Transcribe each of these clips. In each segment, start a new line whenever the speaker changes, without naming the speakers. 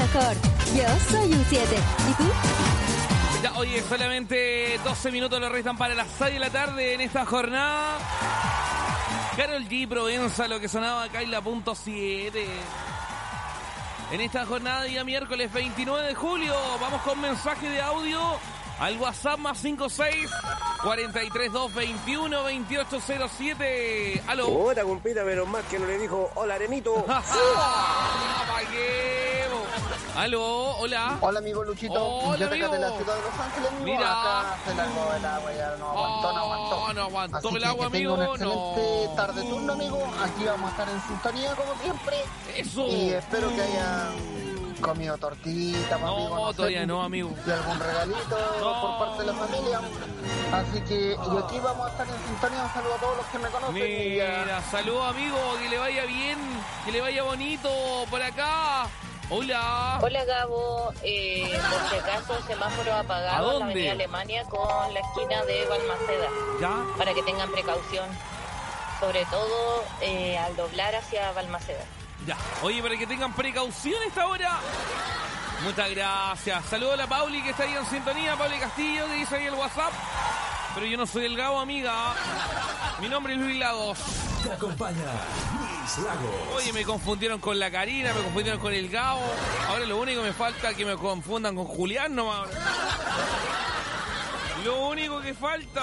mejor. Yo soy un 7. ¿Y tú?
Ya, oye, solamente 12 minutos lo restan para las 6 de la tarde en esta jornada. Karol G, Provenza, lo que sonaba acá en la punto 7. En esta jornada, día miércoles 29 de julio, vamos con mensaje de audio al WhatsApp más 56 432 21 2807. ¿Aló?
Puta, compita, pero más que no le dijo hola, Arenito.
¿Aló? Hola.
Hola, amigo Luchito.
Hola,
yo te
amigo.
de la ciudad de Los Ángeles, amigo.
Mira.
Acá se largó el agua, ya no aguantó.
No aguantó
Así
el agua,
que tenga
amigo.
una excelente tarde turno, amigo. Aquí vamos a estar en sintonía como siempre.
Eso.
Y espero que hayan comido tortita, amigo.
No,
sé,
todavía no, amigo.
Y algún regalito por parte de la familia. Así que y aquí vamos a estar en sintonía. Un saludo a todos los que me conocen.
Mira, saludos, amigo. Que le vaya bien, que le vaya bonito por acá. Hola.
Hola, Gabo. Por si acaso, semáforo apagado
¿A
en la
dónde?
avenida Alemania con la esquina de Balmaceda.
¿Ya?
Para que tengan precaución. Sobre todo al doblar hacia Balmaceda.
Ya. Oye, para que tengan precaución esta hora. Muchas gracias. Saludos a la Pauli que está ahí en sintonía. Pauli Castillo que dice ahí el WhatsApp. Pero yo no soy el Gabo, amiga. Mi nombre es Luis Lagos.
Te acompaña Luis Lagos.
Oye, me confundieron con la Karina, me confundieron con el Gabo. Ahora lo único que me falta es que me confundan con Julián nomás. Lo único que falta.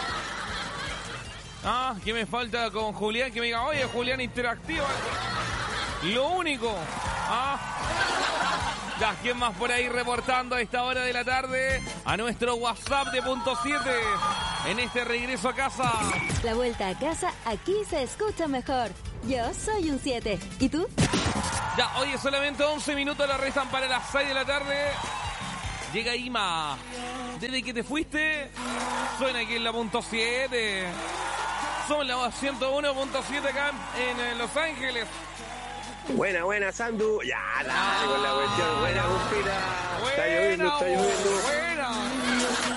¿Qué me falta con Julián? Que me diga, oye, Julián interactiva. Lo único. Ya, ¿quién más por ahí reportando a esta hora de la tarde? A nuestro WhatsApp de punto 7. En este regreso a casa.
La vuelta a casa aquí se escucha mejor. Yo soy un 7. ¿Y tú?
Ya, oye, solamente 11 minutos la restan para las 6 de la tarde. Llega Ima. Desde que te fuiste, suena aquí en la punto 7. Somos la 101.7 acá en Los Ángeles.
Buena, Sandu. Ya, dale con la cuestión. Buena, compita. Está lloviendo.
Buena.